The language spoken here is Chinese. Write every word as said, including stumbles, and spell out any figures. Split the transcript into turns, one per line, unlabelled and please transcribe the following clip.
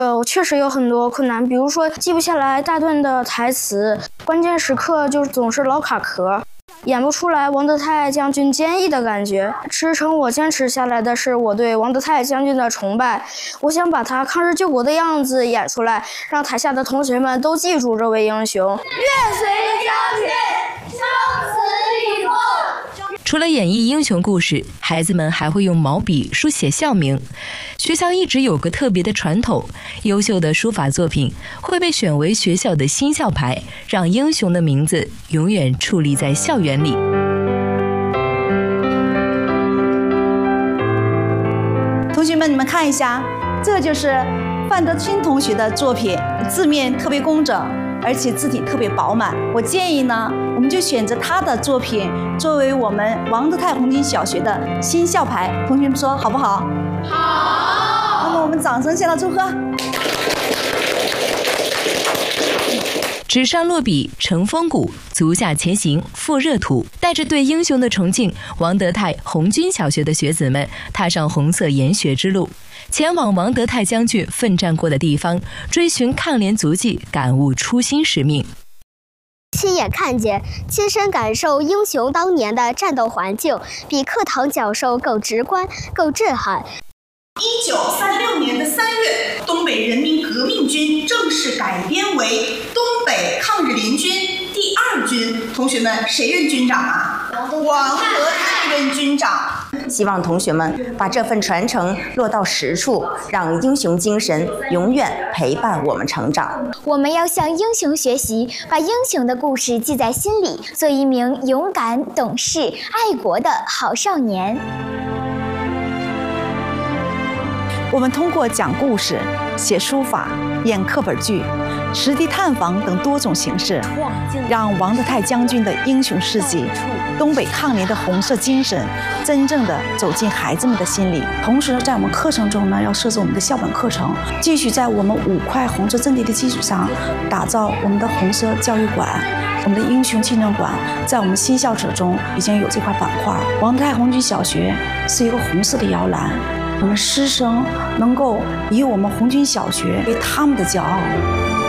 呃，确实有很多困难，比如说记不下来大段的台词，关键时刻就总是老卡壳，演不出来王德泰将军坚毅的感觉。支撑我坚持下来的是我对王德泰将军的崇拜，我想把他抗日救国的样子演出来，让台下的同学们都记住这位英雄。
愿随将军生死以赴。
除了演绎英雄故事，孩子们还会用毛笔书写校名。学校一直有个特别的传统，优秀的书法作品会被选为学校的新校牌，让英雄的名字永远矗立在校园里。
同学们，你们看一下，这就是范德勋同学的作品，字面特别工整，而且字体特别饱满。我建议呢，我们就选择他的作品作为我们王德泰红军小学的新校牌。同学们说好不好？
好。
那么我们掌声向他祝贺。
纸上落笔成风骨，足下前行复热土。带着对英雄的崇敬，王德泰红军小学的学子们踏上红色研学之路，前往王德泰将军奋战过的地方，追寻抗联足迹，感悟初心使命。
亲眼看见、亲身感受英雄当年的战斗环境，比课堂讲授更直观、更震撼。
一九三六年的三月，东北人民革命军正式改编为东北抗日联军第二军。同学们，谁任军长啊？王德泰任军长。
希望同学们把这份传承落到实处，让英雄精神永远陪伴我们成长。
我们要向英雄学习，把英雄的故事记在心里，做一名勇敢、懂事、爱国的好少年。
我们通过讲故事、写书法、演课本剧、实地探访等多种形式，让王德泰将军的英雄事迹、东北抗联的红色精神，真正的走进孩子们的心里。同时，在我们课程中呢，要设置我们的校本课程，继续在我们五块红色阵地的基础上，打造我们的红色教育馆。我们的英雄纪念馆在我们新校舍中已经有这块板块。王德泰红军小学是一个红色的摇篮。我们师生能够以我们红军小学为他们的骄傲。